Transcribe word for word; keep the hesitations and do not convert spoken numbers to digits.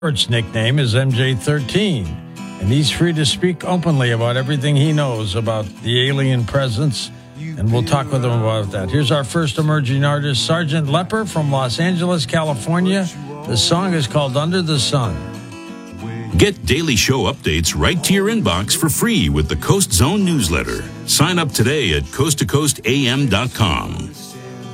Robert's nickname is M J thirteen, and he's free to speak openly about everything he knows about the alien presence, and we'll talk with him about that. Here's our first emerging artist, Sergeant Leper from Los Angeles, California. The song is called Under the Sun. Get daily show updates right to your inbox for free with the Coast Zone newsletter. Sign up today at coast to coast a m dot com.